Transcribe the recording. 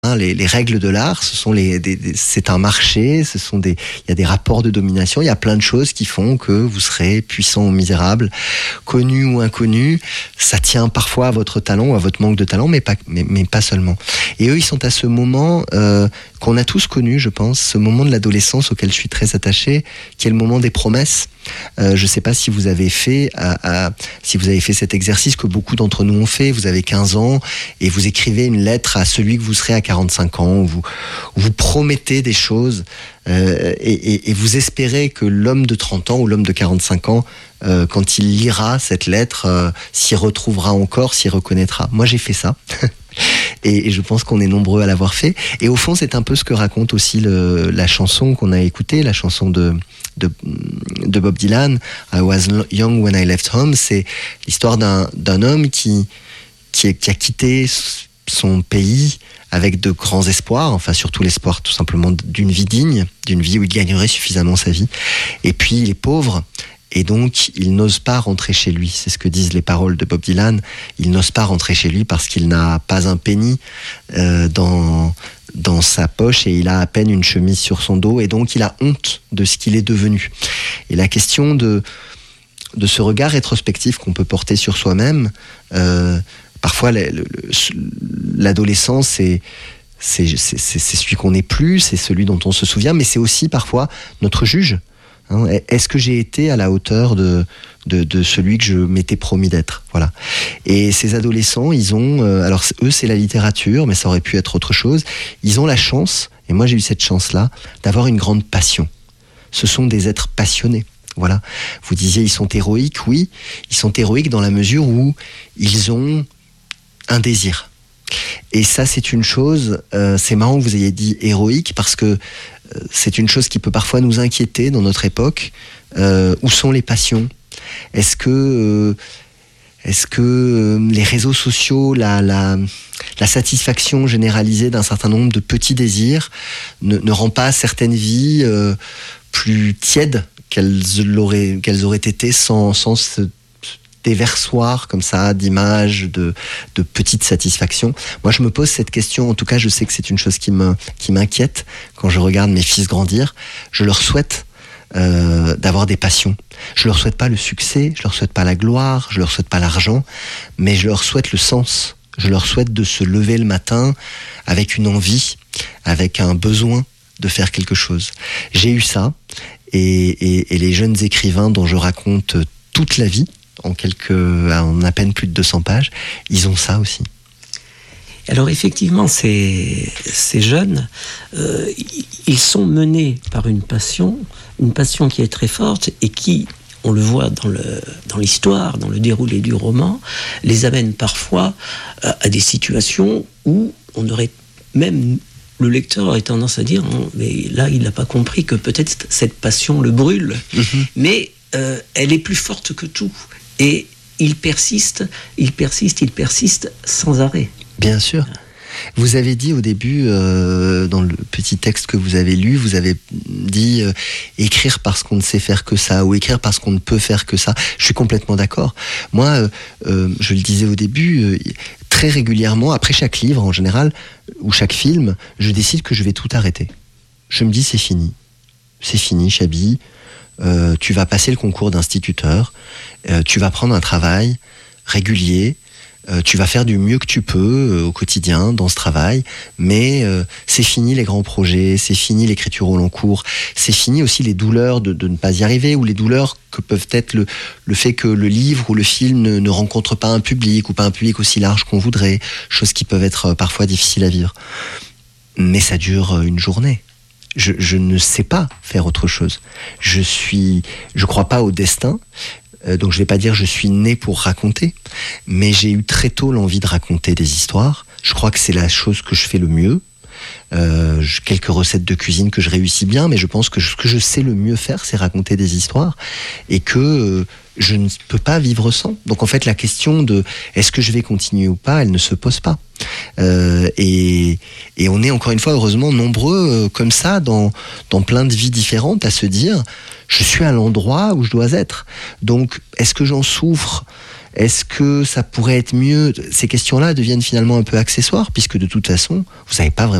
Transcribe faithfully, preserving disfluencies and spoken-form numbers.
Hein, les, les règles de l'art, ce sont les, des, des, c'est un marché, ce sont des, il y a des rapports de domination, il y a plein de choses qui font que vous serez puissant ou misérable, connu ou inconnu. Ça tient parfois à votre talent ou à votre manque de talent, mais pas, mais, mais pas seulement. Et eux, ils sont à ce moment euh, qu'on a tous connu, je pense, ce moment de l'adolescence auquel je suis très attaché, qui est le moment des promesses. Euh, je ne sais pas si vous avez fait, à, à, si vous avez fait cet exercice que beaucoup d'entre nous ont fait. Vous avez quinze ans et vous écrivez une lettre à celui que vous serez à quarante-cinq ans, où vous, où vous promettez des choses euh, et, et, et vous espérez que l'homme de trente ans ou l'homme de quarante-cinq ans, euh, quand il lira cette lettre, euh, s'y retrouvera encore, s'y reconnaîtra. Moi, j'ai fait ça. Et, et je pense qu'on est nombreux à l'avoir fait. Et au fond, c'est un peu ce que raconte aussi le, la chanson qu'on a écoutée, la chanson de, de, de Bob Dylan, I Was Young When I Left Home. C'est l'histoire d'un, d'un homme qui, qui, qui a quitté son pays avec de grands espoirs, enfin surtout l'espoir tout simplement d'une vie digne, d'une vie où il gagnerait suffisamment sa vie. Et puis il est pauvre. Et donc, il n'ose pas rentrer chez lui. C'est ce que disent les paroles de Bob Dylan. Il n'ose pas rentrer chez lui parce qu'il n'a pas un penny euh, dans, dans sa poche et il a à peine une chemise sur son dos. Et donc, il a honte de ce qu'il est devenu. Et la question de, de ce regard rétrospectif qu'on peut porter sur soi-même, euh, parfois, le, le, l'adolescence, c'est... C'est, c'est, c'est celui qu'on n'est plus, c'est celui dont on se souvient, mais c'est aussi parfois notre juge. Est-ce que j'ai été à la hauteur de, de, de celui que je m'étais promis d'être? Voilà. Et ces adolescents, ils ont... Euh, alors, eux, c'est la littérature, mais ça aurait pu être autre chose. Ils ont la chance, et moi j'ai eu cette chance-là, d'avoir une grande passion. Ce sont des êtres passionnés. Voilà. Vous disiez, ils sont héroïques. Oui, ils sont héroïques dans la mesure où ils ont un désir. Et ça, c'est une chose... Euh, c'est marrant que vous ayez dit héroïque, parce que c'est une chose qui peut parfois nous inquiéter dans notre époque. Euh, où sont les passions? Est-ce que, euh, est-ce que euh, les réseaux sociaux, la, la, la satisfaction généralisée d'un certain nombre de petits désirs ne, ne rend pas certaines vies euh, plus tièdes qu'elles auraient, qu'elles auraient été sans, sans ce déversoir comme ça d'images, de, de petites satisfactions. Moi, je me pose cette question. En tout cas, je sais que c'est une chose qui me, qui m'inquiète quand je regarde mes fils grandir. Je leur souhaite euh, d'avoir des passions. Je leur souhaite pas le succès, je leur souhaite pas la gloire, je leur souhaite pas l'argent, mais je leur souhaite le sens. Je leur souhaite de se lever le matin avec une envie, avec un besoin de faire quelque chose. J'ai eu ça, et, et, et les jeunes écrivains dont je raconte toute la vie, en quelques, en à peine plus de deux cents pages, ils ont ça aussi. Alors effectivement, ces, ces jeunes, euh, ils sont menés par une passion, une passion qui est très forte et qui, on le voit dans, le, dans l'histoire, dans le déroulé du roman, les amène parfois à, à des situations où on aurait même... Le lecteur aurait tendance à dire, mais là, il n'a pas compris que peut-être cette passion le brûle. Mmh. Mais euh, elle est plus forte que tout. Et il persiste, il persiste, il persiste sans arrêt. Bien sûr. Vous avez dit au début, euh, dans le petit texte que vous avez lu, vous avez dit euh, écrire parce qu'on ne sait faire que ça, ou écrire parce qu'on ne peut faire que ça. Je suis complètement d'accord. Moi, euh, euh, je le disais au début, euh, très régulièrement, après chaque livre en général, ou chaque film, je décide que je vais tout arrêter. Je me dis c'est fini. C'est fini, Chabi. Euh, tu vas passer le concours d'instituteur, euh, tu vas prendre un travail régulier, euh, tu vas faire du mieux que tu peux euh, au quotidien dans ce travail, mais euh, c'est fini les grands projets, c'est fini l'écriture au long cours, c'est fini aussi les douleurs de, de ne pas y arriver, ou les douleurs que peuvent être le, le fait que le livre ou le film ne, ne rencontre pas un public, ou pas un public aussi large qu'on voudrait, choses qui peuvent être parfois difficiles à vivre. Mais ça dure une journée. Je, je ne sais pas faire autre chose. Je suis, je crois pas au destin, euh, donc je vais pas dire je suis né pour raconter, mais j'ai eu très tôt l'envie de raconter des histoires. Je crois que c'est la chose que je fais le mieux. Euh, quelques recettes de cuisine que je réussis bien, mais je pense que ce que je sais le mieux faire, c'est raconter des histoires, et que euh, je ne peux pas vivre sans. Donc en fait, la question de est-ce que je vais continuer ou pas, elle ne se pose pas. Euh, et, et on est encore une fois heureusement nombreux euh, comme ça dans, dans plein de vies différentes à se dire je suis à l'endroit où je dois être. Donc est-ce que j'en souffre? Est-ce que ça pourrait être mieux ? Ces questions-là deviennent finalement un peu accessoires, puisque de toute façon, vous n'avez pas vraiment